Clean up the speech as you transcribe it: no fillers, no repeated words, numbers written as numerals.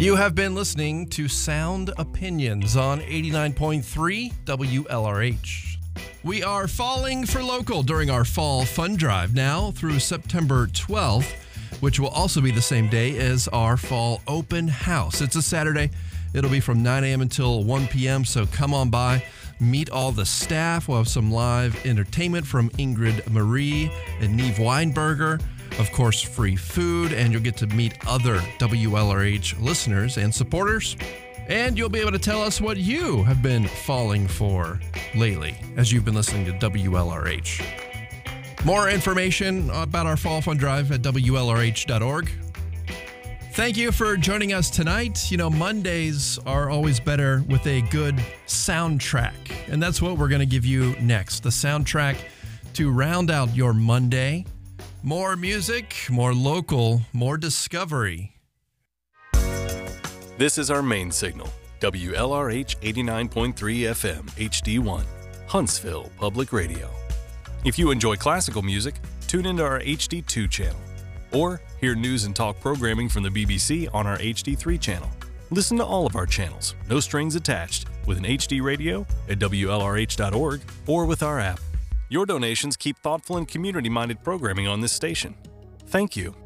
You have been listening to Sound Opinions on 89.3 WLRH. We are falling for local during our Fall Fun Drive now through September 12th, which will also be the same day as our Fall Open House. It's a Saturday. It'll be from 9 a.m. until 1 p.m., so come on by, meet all the staff. We'll have some live entertainment from Ingrid Marie and Neve Weinberger. Of course, free food, and you'll get to meet other WLRH listeners and supporters. And you'll be able to tell us what you have been falling for lately as you've been listening to WLRH. More information about our Fall Fun Drive at WLRH.org. Thank you for joining us tonight. You know, Mondays are always better with a good soundtrack, and that's what we're going to give you next, the soundtrack to round out your Monday. More music, more local, more discovery. This is our main signal, WLRH 89.3 FM HD1, Huntsville Public Radio. If you enjoy classical music, tune into our HD2 channel, or hear news and talk programming from the BBC on our HD3 channel. Listen to all of our channels, no strings attached, with an HD radio at WLRH.org or with our app. Your donations keep thoughtful and community-minded programming on this station. Thank you.